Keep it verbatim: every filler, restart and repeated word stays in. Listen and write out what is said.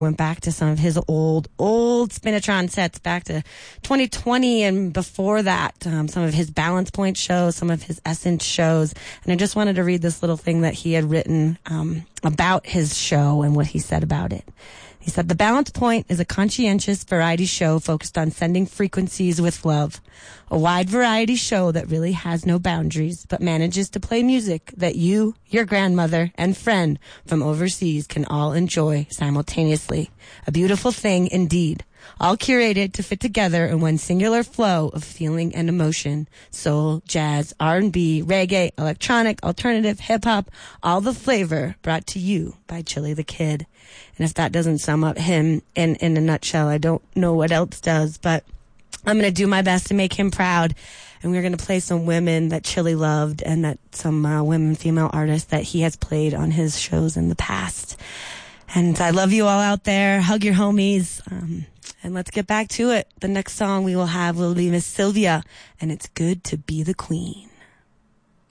went back to some of his old, old Spinatron sets back to twenty twenty and before that, um, some of his Balance Point shows, some of his Essence shows. And I just wanted to read this little thing that he had written um, about his show and what he said about it. He said, "The Balance Point is a conscientious variety show focused on sending frequencies with love. A wide variety show that really has no boundaries, but manages to play music that you, your grandmother, and friend from overseas can all enjoy simultaneously. A beautiful thing indeed. All curated to fit together in one singular flow of feeling and emotion. Soul, jazz, R and B, reggae, electronic, alternative, hip-hop, all the flavor brought to you by Chili the Kid." And if that doesn't sum up him in, in a nutshell, I don't know what else does, but I'm going to do my best to make him proud. And we're going to play some women that Chili loved and that some uh, women, female artists that he has played on his shows in the past. And I love you all out there. Hug your homies. Um, and let's get back to it. The next song we will have will be Miss Sylvia, and it's Good to Be the Queen.